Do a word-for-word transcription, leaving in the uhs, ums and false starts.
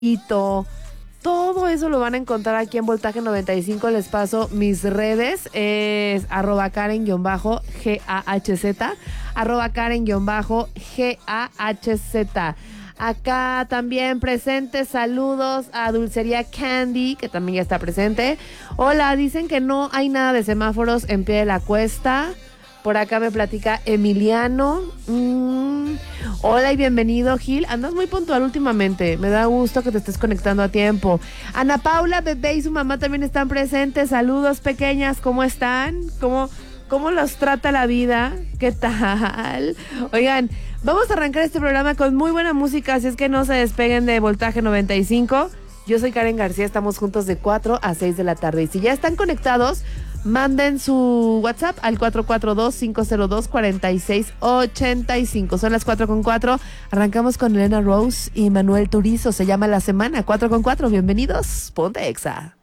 Todo eso lo van a encontrar aquí en Voltaje noventa y cinco. Les paso mis redes. Es arroba Karen-G A H Z. Arroba Karen-G A H Z. Acá también presente, saludos a Dulcería Candy, que también ya está presente. Hola, dicen que no hay nada de semáforos en Pie de la Cuesta. Por acá me platica Emiliano. Mm. Hola y bienvenido, Gil. Andas muy puntual últimamente. Me da gusto que te estés conectando a tiempo. Ana Paula, bebé y su mamá también están presentes. Saludos, pequeñas. ¿Cómo están? ¿Cómo, cómo los trata la vida? ¿Qué tal? Oigan, vamos a arrancar este programa con muy buena música, así es que no se despeguen de Voltaje noventa y cinco. Yo soy Karen García, estamos juntos de cuatro a seis de la tarde. Y si ya están conectados, manden su WhatsApp al cuatro cuatro dos, cinco cero dos, cuatro seis ocho cinco. Son las cuatro con cuatro. Arrancamos con Elena Rose y Manuel Turizo. Se llama La Semana. cuatro con cuatro. Bienvenidos. Ponte Exa.